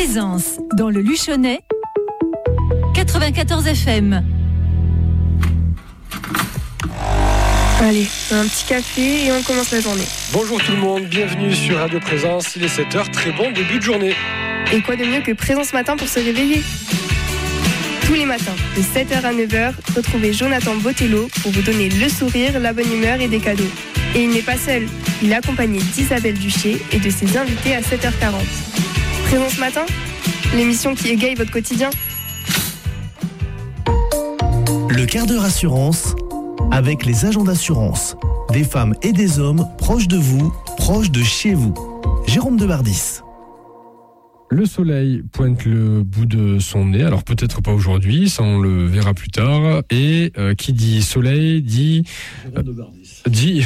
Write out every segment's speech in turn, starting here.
Plaisance, dans le Luchonnais, 94 FM. Allez, un petit café et on commence la journée. Bonjour tout le monde, bienvenue sur Radio Présence, il est 7h, très bon début de journée. Et quoi de mieux que Présence Matin pour se réveiller ? Tous les matins, de 7h à 9h, retrouvez Jonathan Botello pour vous donner le sourire, la bonne humeur et des cadeaux. Et il n'est pas seul, il est accompagné d'Isabelle Duché et de ses invités à 7h40. Présence Matin, l'émission qui égaye votre quotidien. Le quart d'heure assurance, avec les agents d'assurance, des femmes et des hommes proches de vous, proches de chez vous. Jérôme Debardis. Le soleil pointe le bout de son nez, alors peut-être pas aujourd'hui, ça on le verra plus tard. Et qui dit soleil dit Jérôme Debardis. dit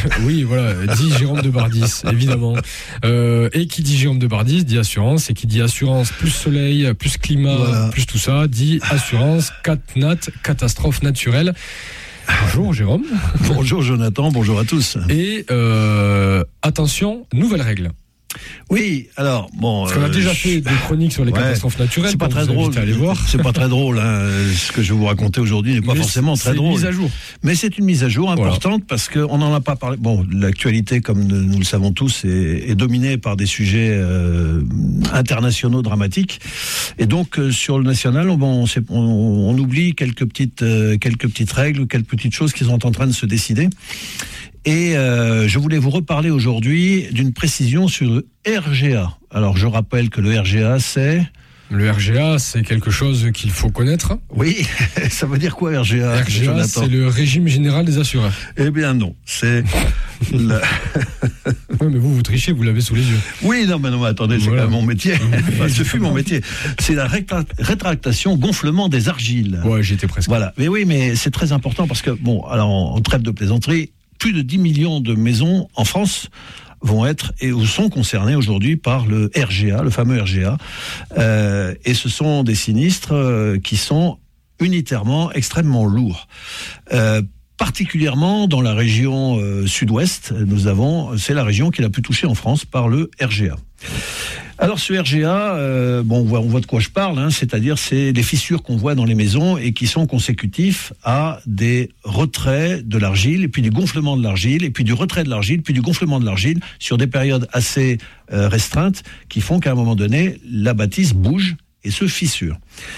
Jérôme Debardis, évidemment. Et qui dit Jérôme Debardis dit assurance, et qui dit assurance plus soleil, plus climat, voilà, plus tout ça, dit assurance, catastrophe naturelle. Bonjour Jérôme. Bonjour Jonathan, bonjour à tous. Et attention, nouvelle règle. Oui, alors bon. Parce qu'on a déjà fait des chroniques sur les catastrophes naturelles. C'est pas très drôle. À aller voir. C'est pas très drôle. Ce que je vais vous raconter aujourd'hui n'est pas forcément très drôle. C'est une mise à jour. Mais c'est une mise à jour importante parce qu'on n'en a pas parlé. Bon, l'actualité, comme nous le savons tous, est dominée par des sujets internationaux dramatiques. Et donc sur le national, on oublie quelques petites règles ou quelques petites choses qui sont en train de se décider. Et je voulais vous reparler aujourd'hui d'une précision sur le RGA. Alors, je rappelle que le RGA, c'est... Le RGA, c'est quelque chose qu'il faut connaître. Oui, ça veut dire quoi, RGA, RGA, Jonathan ? C'est le régime général des assureurs. Eh bien non, c'est... Oui, mais vous trichez, vous l'avez sous les yeux. Oui, non, mais attendez, c'est quand même mon métier. Ce fut mon métier. C'est la rétractation, gonflement des argiles. Ouais, j'y étais presque. Voilà, mais oui, mais c'est très important parce que, alors, en trêve de plaisanterie, plus de 10 millions de maisons en France vont être ou sont concernées aujourd'hui par le RGA, le fameux RGA. Et ce sont des sinistres qui sont unitairement extrêmement lourds. Particulièrement dans la région sud-ouest, c'est la région qui est la plus touchée en France par le RGA. Alors ce RGA, on voit de quoi je parle, c'est-à-dire c'est des fissures qu'on voit dans les maisons et qui sont consécutifs à des retraits de l'argile, et puis du gonflement de l'argile, et puis du retrait de l'argile, puis du gonflement de l'argile sur des périodes assez restreintes qui font qu'à un moment donné, la bâtisse bouge et se fissure.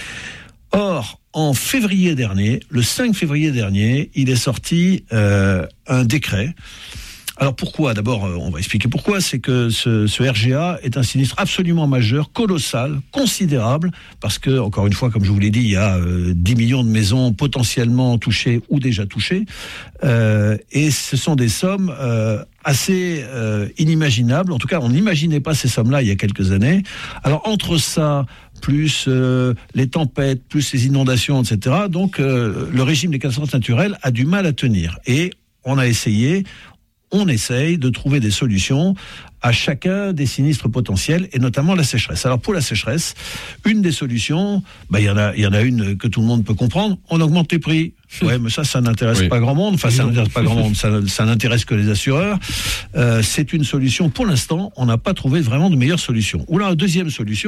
Or, en février dernier, le 5 février dernier, il est sorti un décret. Alors pourquoi ? D'abord, on va expliquer pourquoi. C'est que ce RGA est un sinistre absolument majeur, colossal, considérable, parce que, encore une fois, comme je vous l'ai dit, il y a 10 millions de maisons potentiellement touchées ou déjà touchées, et ce sont des sommes assez inimaginables. En tout cas, on n'imaginait pas ces sommes-là il y a quelques années. Alors entre ça, plus les tempêtes, plus les inondations, etc., donc le régime des catastrophes naturelles a du mal à tenir. Et on essaye de trouver des solutions à chacun des sinistres potentiels, et notamment la sécheresse. Alors pour la sécheresse, une des solutions, il y en a une que tout le monde peut comprendre, on augmente les prix. Ouais, mais ça n'intéresse pas grand monde. Enfin, ça n'intéresse pas grand monde. Ça n'intéresse que les assureurs. C'est une solution. Pour l'instant, on n'a pas trouvé vraiment de meilleure solution. Ou là, deuxième solution.